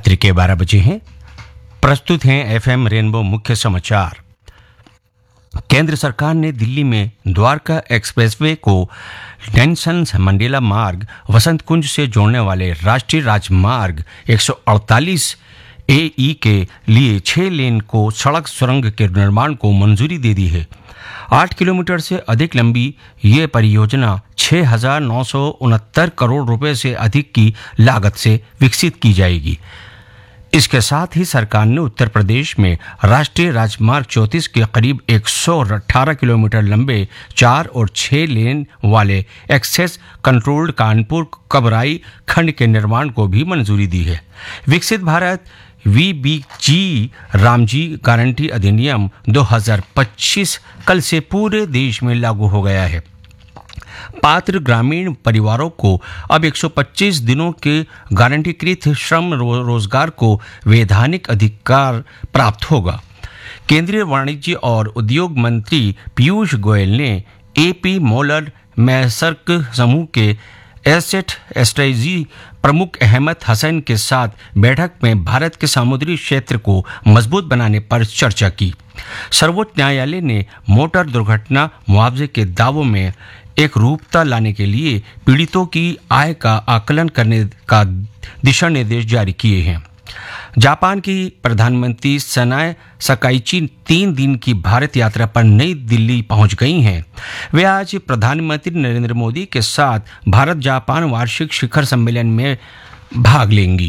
रात्रि के 12 बजे हैं। प्रस्तुत हैं एफएम रेनबो मुख्य समाचार। केंद्र सरकार ने दिल्ली में द्वारका एक्सप्रेसवे को नेल्सन मंडेला मार्ग वसंत कुंज से जोड़ने वाले राष्ट्रीय राजमार्ग 148 AE के लिए 6 लेन को सड़क सुरंग के निर्माण को मंजूरी दे दी है। 8 किलोमीटर से अधिक लंबी ये परियोजना 6,969 करोड़ रुपए से अधिक की लागत से विकसित की जाएगी। इसके साथ ही सरकार ने उत्तर प्रदेश में राष्ट्रीय राजमार्ग 34 के करीब 118 किलोमीटर लंबे 4 और 6 लेन वाले एक्सेस कंट्रोल्ड कानपुर कबराई खंड के निर्माण को भी मंजूरी दी है। विकसित भारत VBG रामजी गारंटी अधिनियम 2025 कल से पूरे देश में लागू हो गया है। पात्र ग्रामीण परिवारों को अब 125 दिनों के गारंटीकृत श्रम रोजगार को वैधानिक अधिकार प्राप्त होगा। केंद्रीय वाणिज्य और उद्योग मंत्री पीयूष गोयल ने AP मोलर मैसर्क समूह के एसेट स्ट्रेटजी प्रमुख अहमद हसन के साथ बैठक में भारत के समुद्री क्षेत्र को मजबूत बनाने पर चर्चा की। सर्वोच्च न्यायालय ने मोटर दुर्घटना मुआवजे के दावों में एक रूपता लाने के लिए पीड़ितों की आय का आकलन करने का दिशा निर्देश जारी किए हैं। जापान की प्रधानमंत्री सनाए सकाइची 3 दिन की भारत यात्रा पर नई दिल्ली पहुंच गई हैं। वे आज प्रधानमंत्री नरेंद्र मोदी के साथ भारत जापान वार्षिक शिखर सम्मेलन में भाग लेंगी।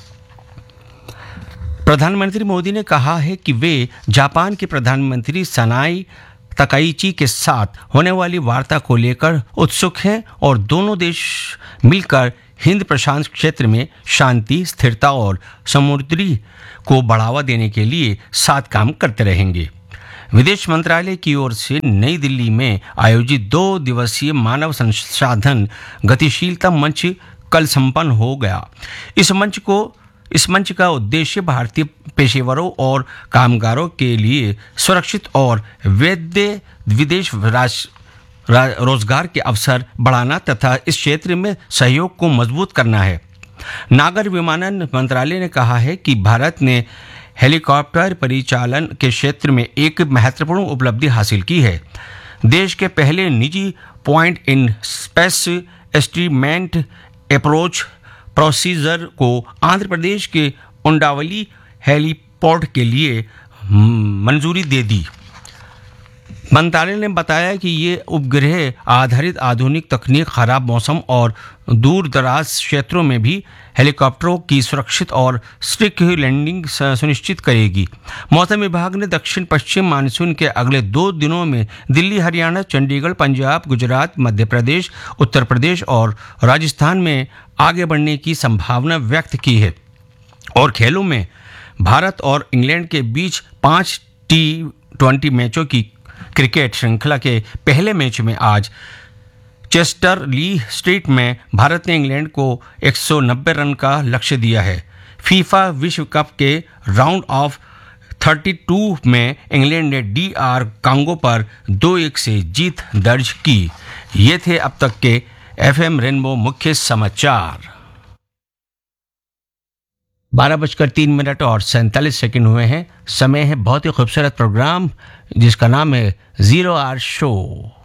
प्रधानमंत्री मोदी ने कहा है कि वे जापान के प्रधानमंत्री सनाई तकाइची के साथ होने वाली वार्ता को लेकर उत्सुक हैं और दोनों देश मिलकर हिंद प्रशांत क्षेत्र में शांति, स्थिरता और समुद्री को बढ़ावा देने के लिए साथ काम करते रहेंगे। विदेश मंत्रालय की ओर से नई दिल्ली में आयोजित 2 दिवसीय मानव संसाधन गतिशीलता मंच कल संपन्न हो गया। इस मंच का उद्देश्य भारतीय पेशेवरों और कामगारों के लिए सुरक्षित और वैध विदेश रोजगार के अवसर बढ़ाना तथा इस क्षेत्र में सहयोग को मजबूत करना है। नागर विमानन मंत्रालय ने कहा है कि भारत ने हेलीकॉप्टर परिचालन के क्षेत्र में एक महत्वपूर्ण उपलब्धि हासिल की है। देश के पहले निजी point in space एस्टीमेंट approach procedure को आंध्र प्रदेश के उंडावली हेलीपोर्ट के लिए मंजूरी दे दी। मंत्रालय ने बताया कि ये उपग्रह आधारित आधुनिक तकनीक खराब मौसम और दूर दराज क्षेत्रों में भी हेलीकॉप्टरों की सुरक्षित और स्टिक लैंडिंग सुनिश्चित करेगी। मौसम विभाग ने दक्षिण पश्चिम मानसून के अगले 2 दिनों में दिल्ली, हरियाणा, चंडीगढ़, पंजाब, गुजरात, मध्य प्रदेश, उत्तर प्रदेश और राजस्थान में आगे बढ़ने की संभावना व्यक्त की है। और खेलों में भारत और इंग्लैंड के बीच 5 T20 मैचों की क्रिकेट श्रृंखला के पहले मैच में आज चेस्टर ली स्ट्रीट में भारत ने इंग्लैंड को 190 रन का लक्ष्य दिया है। फीफा विश्व कप के राउंड ऑफ 32 में इंग्लैंड ने DR कांगो पर 2-1 से जीत दर्ज की। ये थे अब तक के FM रेनबो मुख्य समाचार। 12:03 और 47 सेकंड हुए हैं। समय है बहुत ही खूबसूरत प्रोग्राम जिसका नाम है 0 आवर शो।